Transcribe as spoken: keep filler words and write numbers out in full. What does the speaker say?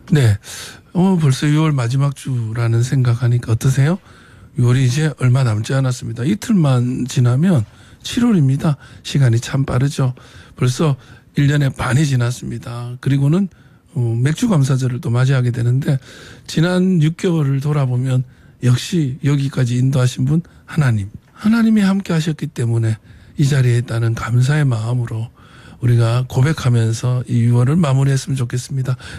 네. 어, 벌써 유월 마지막 주라는 생각하니까 어떠세요? 유월이 이제 얼마 남지 않았습니다. 이틀만 지나면 칠월입니다. 시간이 참 빠르죠. 벌써 일 년의 반이 지났습니다. 그리고는 어, 맥주 감사절을 또 맞이하게 되는데 지난 육 개월을 돌아보면 역시 여기까지 인도하신 분 하나님. 하나님이 함께 하셨기 때문에 이 자리에 있다는 감사의 마음으로 우리가 고백하면서 이 유월을 마무리했으면 좋겠습니다.